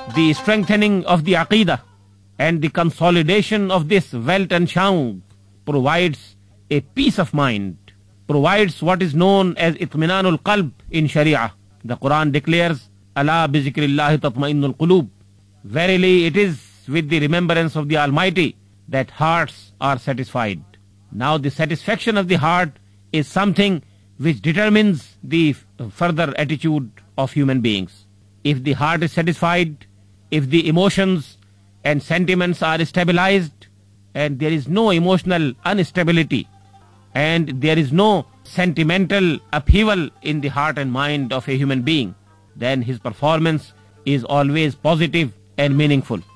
the strengthening of the Aqidah and the consolidation of this wealth and shaun provides a peace of mind, provides what is known as itminanul qalb in Sharia. The Quran declares, Ala bi zikrillahi tatma'innul qulub. Verily it is with the remembrance of the Almighty that hearts are satisfied. Now the satisfaction of the heart is something which determines the further attitude of human beings. If the heart is satisfied, if the emotions and sentiments are stabilized, and there is no emotional instability, and there is no sentimental upheaval in the heart and mind of a human being, then his performance is always positive and meaningful.